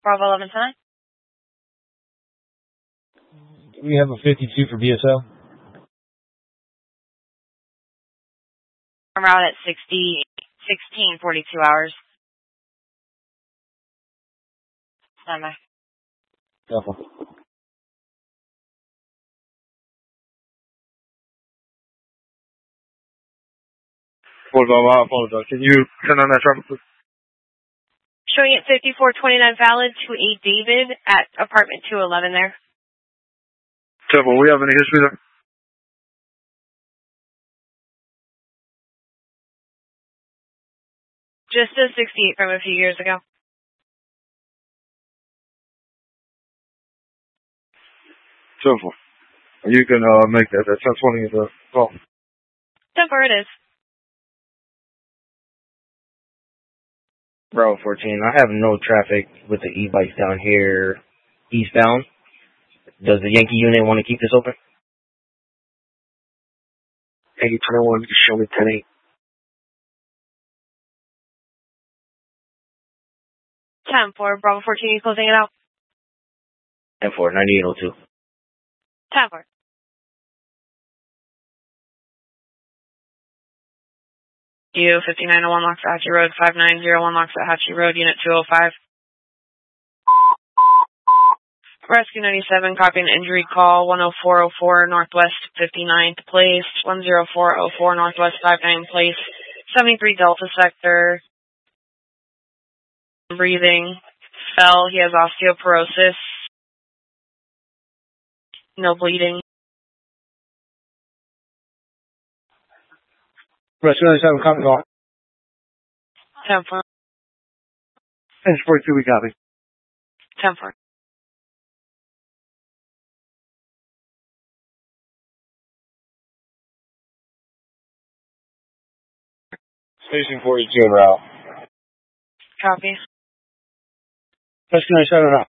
Bravo 11 tonight. We have a 52 for BSO. I'm out at 16:42 hours. Stand by. Careful. Hold on, I apologize. Can you turn on that traffic, please? Showing at 5429 valid to a David at apartment 211 there. Careful, we have any history there? Just a 68 from a few years ago. Careful. You can make that 1020 is a call. 10-4 it is. Bravo 14, I have no traffic with the e-bikes down here eastbound. Does the Yankee unit want to keep this open? 8021, just show me 10-8. 10-4, Bravo 14, you closing it out? 10-4, 9802. 10-4. You 5901 Loxahatchee Road, 5901 Loxahatchee Road, Unit 205. Rescue 97, copying injury call, 10404 Northwest 59th Place, 10404 Northwest 59th Place, 73 Delta Sector. Breathing, fell, he has osteoporosis. No bleeding. Rescue 97, copy call. 10-4. Engine 42, we copy. 10-4. Station 42 en route. Copy. Rescue 97 en route.